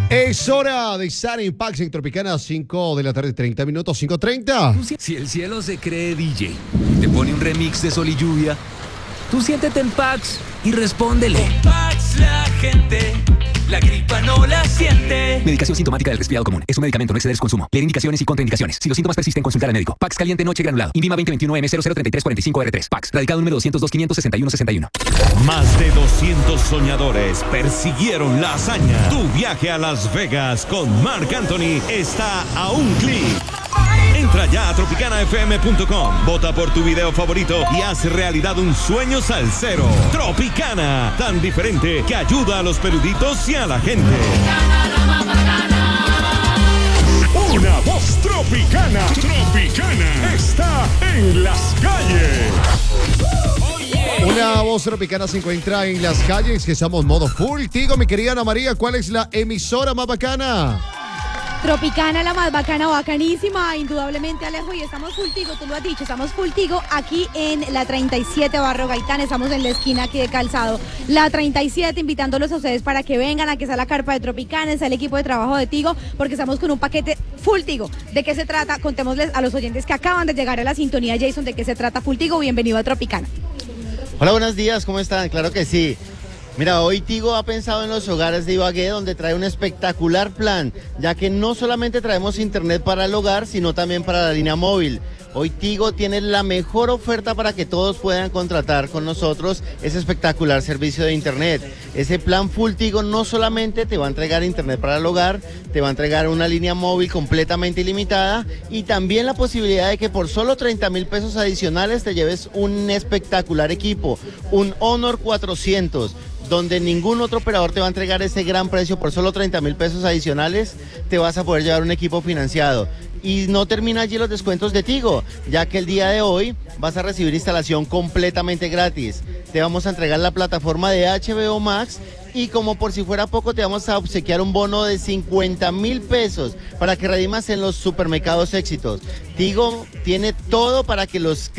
Es hora de estar en Pax en Tropicana, 5 de la tarde, 30 minutos, 5:30. Si el cielo se cree DJ, te pone un remix de Sol y Lluvia, tú siéntete en Pax y respóndele. Con Pax la gente, la gripa no la siente. Medicación sintomática del resfriado común. Es un medicamento, no exceder su consumo. Leer indicaciones y contraindicaciones. Si los síntomas persisten, consultar al médico. Pax caliente noche granulado. INVIMA 2021M003345R3. Pax. Radicado número 202-561-61. Más de 200 soñadores persiguieron la hazaña. Tu viaje a Las Vegas con Marc Anthony está a un clic. Entra ya a tropicanafm.com, vota por tu video favorito y haz realidad un sueño salsero. Tropicana, tan diferente que ayuda a los peluditos y a la gente. Una voz tropicana. Tropicana está en las calles. Una voz tropicana se encuentra en las calles, que estamos modo full. Tigo, mi querida Ana María, ¿cuál es la emisora más bacana? Tropicana, la más bacana, bacanísima, indudablemente, Alejo, y estamos full Tigo, tú lo has dicho, estamos full Tigo aquí en la 37 Barrio Gaitán, estamos en la esquina aquí de Calzado, la 37, invitándolos a ustedes para que vengan, a que sea la carpa de Tropicana, sea el equipo de trabajo de Tigo, porque estamos con un paquete full Tigo. ¿De qué se trata? Contémosles a los oyentes que acaban de llegar a la sintonía, Jason, ¿de qué se trata full Tigo? Bienvenido a Tropicana. Hola, buenos días, ¿cómo están? Claro que sí. Mira, hoy Tigo ha pensado en los hogares de Ibagué, donde trae un espectacular plan, ya que no solamente traemos internet para el hogar, sino también para la línea móvil. Hoy Tigo tiene la mejor oferta para que todos puedan contratar con nosotros ese espectacular servicio de internet. Ese plan Full Tigo no solamente te va a entregar internet para el hogar, te va a entregar una línea móvil completamente ilimitada y también la posibilidad de que por solo 30,000 pesos adicionales te lleves un espectacular equipo, un Honor 400. Donde ningún otro operador te va a entregar ese gran precio por solo 30,000 pesos adicionales, te vas a poder llevar un equipo financiado. Y no termina allí los descuentos de Tigo, ya que el día de hoy vas a recibir instalación completamente gratis. Te vamos a entregar la plataforma de HBO Max y como por si fuera poco te vamos a obsequiar un bono de 50,000 pesos para que redimas en los supermercados Éxitos. Tigo tiene todo para que los